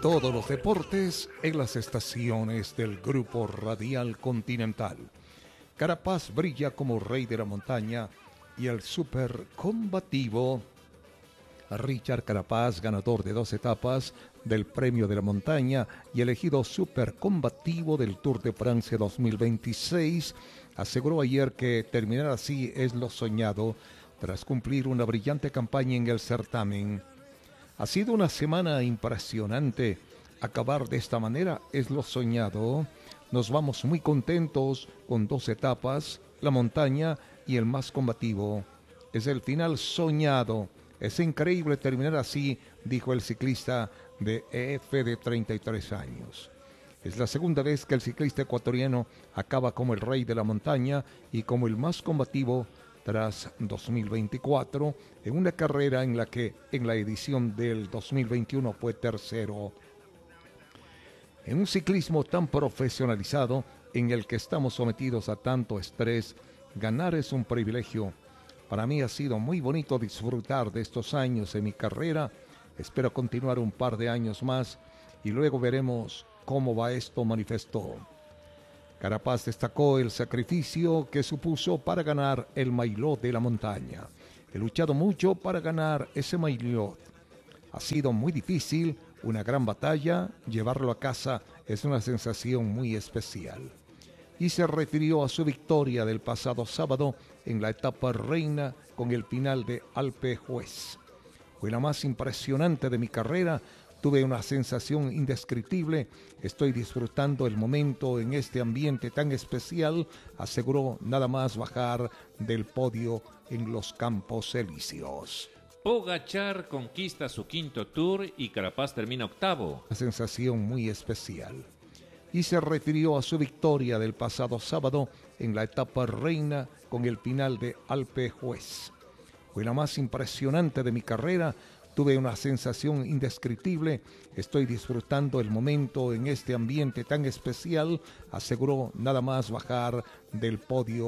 Todos los deportes en las estaciones del Grupo Radial Continental. Carapaz brilla como rey de la montaña y el súper combativo Richard Carapaz, ganador de 2 etapas del Premio de la Montaña y elegido súper combativo del Tour de Francia 2026, aseguró ayer que terminar así es lo soñado tras cumplir una brillante campaña en el certamen. Ha sido una semana impresionante. Acabar de esta manera es lo soñado. Nos vamos muy contentos con 2 etapas, la montaña y el más combativo. Es el final soñado. Es increíble terminar así, dijo el ciclista de EF de 33 años. Es la segunda vez que el ciclista ecuatoriano acaba como el rey de la montaña y como el más combativo tras 2024, en una carrera en la que en la edición del 2021 fue tercero. En un ciclismo tan profesionalizado, en el que estamos sometidos a tanto estrés, ganar es un privilegio. Para mí ha sido muy bonito disfrutar de estos años en mi carrera. Espero continuar un par de años más y luego veremos cómo va esto, manifestó. Carapaz destacó el sacrificio que supuso para ganar el Maillot de la montaña. He luchado mucho para ganar ese Maillot. Ha sido muy difícil, una gran batalla. Llevarlo a casa es una sensación muy especial. Y se refirió a su victoria del pasado sábado en la etapa reina con el final de Alpe d'Huez. Fue la más impresionante de mi carrera. Tuve una sensación indescriptible. Estoy disfrutando el momento en este ambiente tan especial, aseguró nada más bajar del podio en los Campos Elíseos. Pogačar conquista su 5º Tour y Carapaz termina 8º. Una sensación muy especial. Y se refirió a su victoria del pasado sábado en la etapa reina con el final de Alpe d'Huez. Fue la más impresionante de mi carrera. Tuve una sensación indescriptible. Estoy disfrutando el momento en este ambiente tan especial, aseguró nada más bajar del podio